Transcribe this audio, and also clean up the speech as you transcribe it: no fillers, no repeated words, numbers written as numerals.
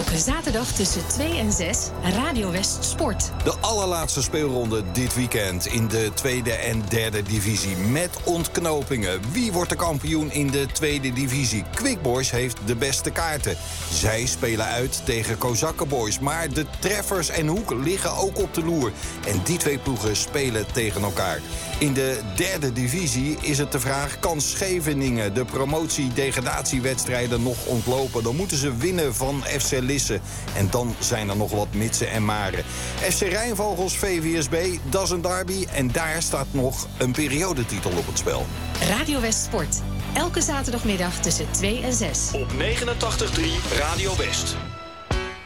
Elke zaterdag tussen 2 en 6, Radio West Sport. De allerlaatste speelronde dit weekend in de tweede en derde divisie. Met ontknopingen. Wie wordt de kampioen in de tweede divisie? Quick Boys heeft de beste kaarten. Zij spelen uit tegen Kozakkenboys. Maar de treffers en Hoek liggen ook op de loer. En die twee ploegen spelen tegen elkaar. In de derde divisie is het de vraag: kan Scheveningen de promotie-degradatiewedstrijden nog ontlopen? Dan moeten ze winnen van FC Lisse. En dan zijn er nog wat mitsen en maren. FC Rijnvogels, VVSB, dat is een derby. En daar staat nog een periodetitel op het spel. Radio West Sport. Elke zaterdagmiddag tussen 2 en 6. Op 89.3 Radio West.